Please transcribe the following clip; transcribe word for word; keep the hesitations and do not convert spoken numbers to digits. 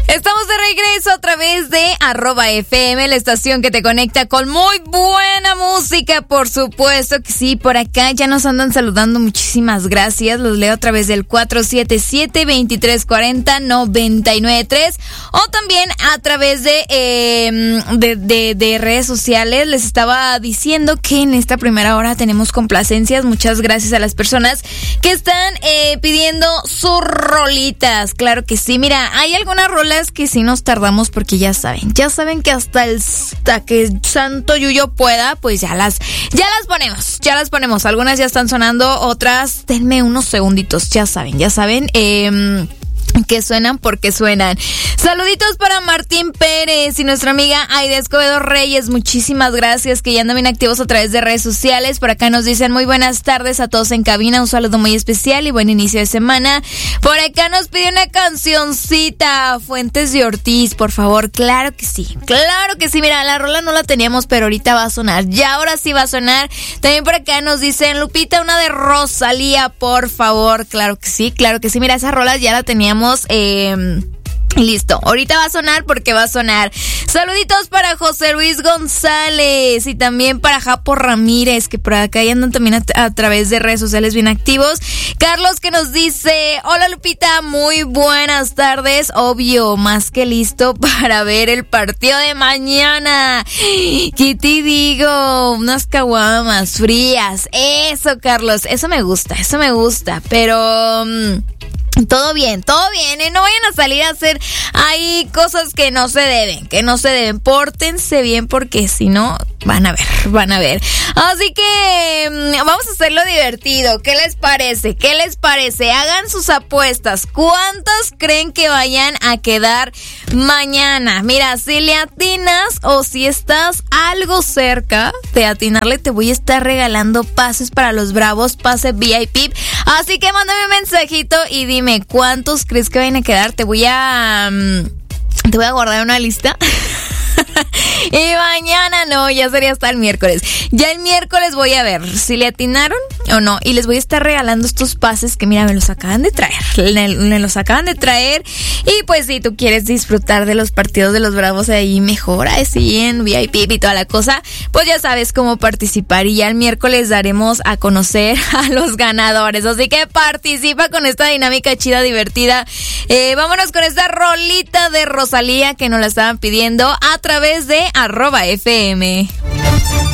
Estamos de regreso a través de arroba F M, la estación que te conecta con muy buena música, por supuesto que sí. Por acá ya nos andan saludando, muchísimas gracias. Los leo a través del cuatro siete siete, dos tres cuatro cero, nueve nueve tres o también a través de, eh, de, de, de redes sociales. Les estaba diciendo que en esta primera hora tenemos complacencias. Muchas gracias a las personas que están eh, pidiendo sus rolitas. Claro que sí. Mira, hay algunas rolas que sí nos tardamos porque ya saben, ya saben que hasta el hasta que Santo Yuyo pueda, pues ya las ya las ponemos, ya las ponemos. Algunas ya están sonando, otras denme unos segunditos, ya saben, ya saben. Eh, que suenan porque suenan. Saluditos para Martín Pérez y nuestra amiga Aida Escobedo Reyes, muchísimas gracias, que ya andan bien activos a través de redes sociales. Por acá nos dicen muy buenas tardes a todos en cabina, un saludo muy especial y buen inicio de semana. Por acá nos pide una cancioncita Fuentes de Ortiz, por favor. Claro que sí, claro que sí. Mira, la rola no la teníamos, pero ahorita va a sonar, ya ahora sí va a sonar. También por acá nos dicen Lupita, una de Rosalía, por favor. Claro que sí, claro que sí. Mira, esa rola ya la teníamos Eh, listo, ahorita va a sonar porque va a sonar. Saluditos para José Luis González y también para Japo Ramírez, que por acá ya andan también a, a través de redes sociales bien activos. Carlos, que nos dice: hola Lupita, muy buenas tardes. Obvio, más que listo para ver el partido de mañana. ¿Qué te digo? Unas caguamas frías. Eso, Carlos, eso me gusta, eso me gusta, pero... Um, Todo bien, todo bien, ¿eh? No vayan a salir a hacer ahí cosas que no se deben, que no se deben. Pórtense bien porque si no, van a ver, van a ver. Así que vamos a hacerlo divertido. ¿Qué les parece? ¿Qué les parece? Hagan sus apuestas. ¿Cuántas creen que vayan a quedar mañana? Mira, si le atinas o si estás algo cerca de atinarle, te voy a estar regalando pases para los Bravos, pase V I P. Así que mándame un mensajito y dime cuántos crees que vayan a quedar. Te voy a... Um, te voy a guardar una lista. Y mañana no, ya sería hasta el miércoles. Ya el miércoles voy a ver si le atinaron o no. Y les voy a estar regalando estos pases que, mira, me los acaban de traer. Me los acaban de traer. Y pues si tú quieres disfrutar de los partidos de los Bravos ahí mejor, así en V I P y toda la cosa, pues ya sabes cómo participar. Y ya el miércoles daremos a conocer a los ganadores. Así que participa con esta dinámica chida, divertida. Eh, vámonos con esta rolita de Rosalía que nos la estaban pidiendo a través de arroba F M.